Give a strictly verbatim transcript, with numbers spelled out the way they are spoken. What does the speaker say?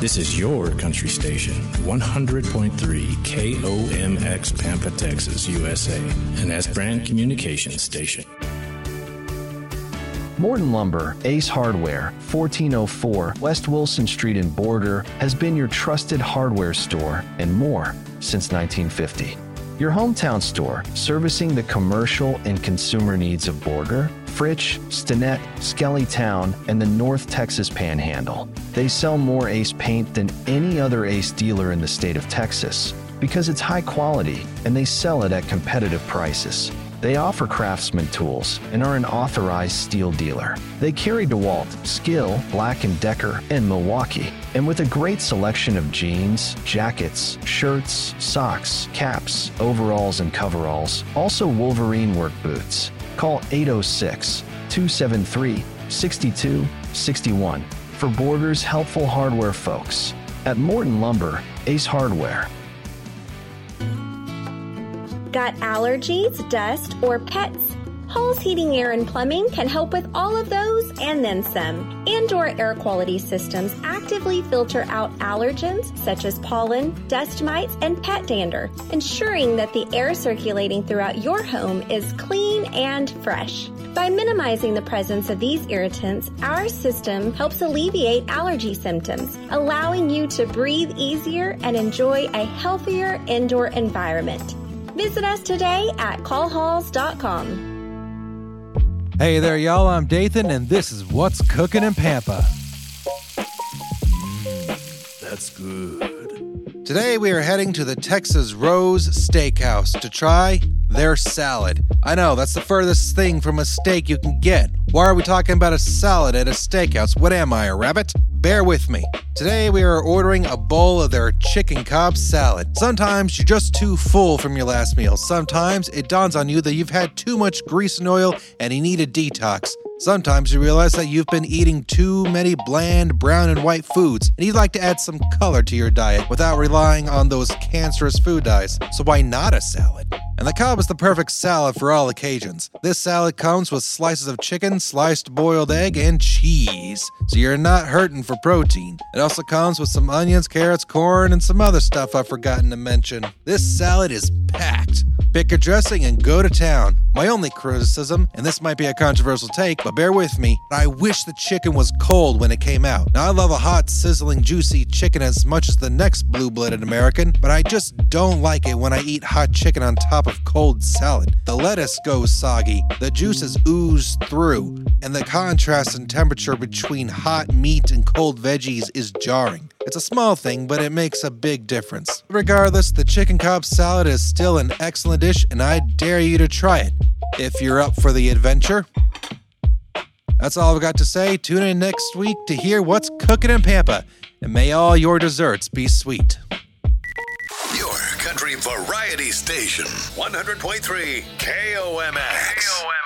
This is your country station, one hundred point three K O M X Pampa, Texas, U S A, an S brand communications station. Morton Lumber, Ace Hardware, fourteen oh four West Wilson Street in Border, has been your trusted hardware store and more since nineteen fifty. Your hometown store, servicing the commercial and consumer needs of Border, Fritch, Stinnett, Skellytown, and the North Texas Panhandle. They sell more Ace paint than any other Ace dealer in the state of Texas because it's high quality and they sell it at competitive prices. They offer Craftsman tools and are an authorized steel dealer. They carry DeWalt, Skill, Black and Decker, and Milwaukee. And with a great selection of jeans, jackets, shirts, socks, caps, overalls, and coveralls, also Wolverine work boots. Call eight oh six, two seven three, six two six one for Border's helpful hardware folks. At Morton Lumber, Ace Hardware. Got allergies, dust, or pets? Hall's Heating, Air, and Plumbing can help with all of those and then some. Indoor air quality systems actively filter out allergens such as pollen, dust mites, and pet dander, ensuring that the air circulating throughout your home is clean and fresh. By minimizing the presence of these irritants, our system helps alleviate allergy symptoms, allowing you to breathe easier and enjoy a healthier indoor environment. Visit us today at call halls dot com. Hey there, y'all. I'm Dathan, and this is What's Cooking in Pampa. Mm, that's good. Today we are heading to the Texas Rose Steakhouse to try their salad. I know, that's the furthest thing from a steak you can get. Why are we talking about a salad at a steakhouse? What am I, a rabbit? Bear with me. Today we are ordering a bowl of their chicken Cobb salad. Sometimes you're just too full from your last meal. Sometimes it dawns on you that you've had too much grease and oil and you need a detox. Sometimes you realize that you've been eating too many bland brown and white foods and you'd like to add some color to your diet without relying on those cancerous food dyes. So why not a salad? And the Cobb is the perfect salad for all occasions. This salad comes with slices of chicken, sliced boiled egg, and cheese, so you're not hurting for protein. It also comes with some onions, carrots, corn, and some other stuff I've forgotten to mention. This salad is packed. Pick your dressing and go to town. My only criticism, and this might be a controversial take, but bear with me, I wish the chicken was cold when it came out. Now, I love a hot, sizzling, juicy chicken as much as the next blue-blooded American, but I just don't like it when I eat hot chicken on top of cold salad. The lettuce goes soggy, the juices ooze through, and the contrast in temperature between hot meat and cold veggies is jarring. It's a small thing, but it makes a big difference. Regardless, the chicken Cobb salad is still an excellent dish, and I dare you to try it, if you're up for the adventure. That's all I've got to say. Tune in next week to hear what's cooking in Pampa, and may all your desserts be sweet. Your country variety station, one hundred point three K O M X. K O M X.